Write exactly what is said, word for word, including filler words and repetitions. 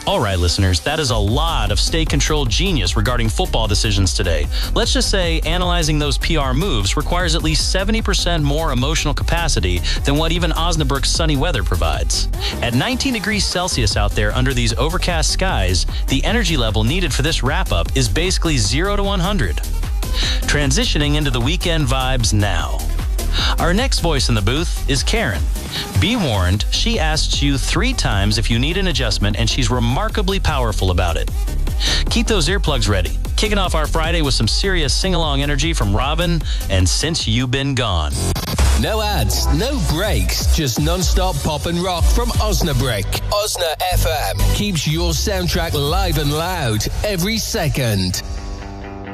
All right, listeners, that is a lot of state-controlled genius regarding football decisions today. Let's just say analyzing those P R moves requires at least seventy percent more emotional capacity than what even Osnabrück's sunny weather provides. At nineteen degrees Celsius out there under these overcast skies, the energy level needed for this wrap-up is basically zero to one hundred. Transitioning into the weekend vibes now. Our next voice in the booth is Karen. Be warned, she asks you three times if you need an adjustment, and she's remarkably powerful about it. Keep those earplugs ready. Kicking off our Friday with some serious sing-along energy from Robin and Since You Been Gone. No ads, no breaks, just non-stop pop and rock from Osnabrück. Osna F M keeps your soundtrack live and loud every second.